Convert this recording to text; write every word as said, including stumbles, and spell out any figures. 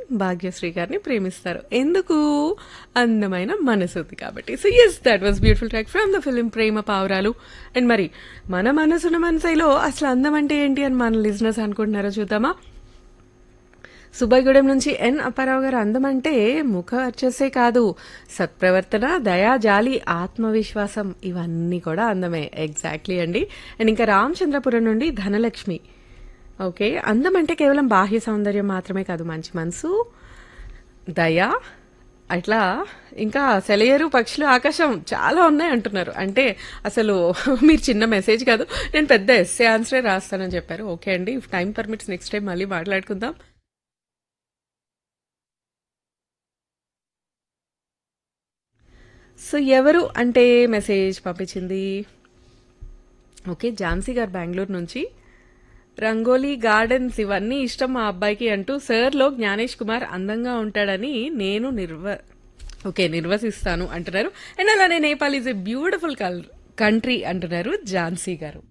భాగ్యశ్రీ గారిని ప్రేమిస్తారు. ఎందుకు? అందమైన మనసు ఉంది కాబట్టి. So yes, that was beautiful track from the film ప్రేమ పావురాలు. అండ్ మరి మన మనసున మనసైలో అసలు అందం అంటే ఏంటి అని మన లిజనర్స్ అనుకుంటున్నారో చూద్దామా. సుబ్బయ్యగూడెం నుంచి ఎన్ అప్పారావు గారు అందం అంటే ముఖ వచ్చేసే కాదు, సత్ప్రవర్తన, దయా, జాలి, ఆత్మవిశ్వాసం ఇవన్నీ కూడా అందమే. ఎగ్జాక్ట్లీ అండి. అండ్ ఇంకా రామచంద్రపురం నుండి ధనలక్ష్మి, ఓకే, అందం అంటే కేవలం బాహ్య సౌందర్యం మాత్రమే కాదు, మంచి మనసు, దయ, అట్లా ఇంకా సెలయేరు, పక్షులు, ఆకాశం చాలా ఉన్నాయి అంటున్నారు. అంటే అసలు మీరు చిన్న మెసేజ్ కాదు, నేను పెద్ద ఎస్సే ఆన్సరే రాస్తానని చెప్పారు. ఓకే అండి, టైం పర్మిట్స్ నెక్స్ట్ టైం మళ్ళీ మాట్లాడుకుందాం. సో ఎవరు అంటే మెసేజ్ పంపించింది, ఓకే, ఝాన్సీ గారు బెంగళూరు నుంచి. రంగోలీ గార్డెన్స్ ఇవన్నీ ఇష్టం మా అబ్బాయికి అంటూ సార్లో జ్ఞానేష్ కుమార్ అందంగా ఉంటాడని నేను నిర్వ ఓకే నిర్వసిస్తాను అంటున్నారు. అండ్ అలానే Nepal is a beautiful country అంటున్నారు ఝాన్సీ గారు.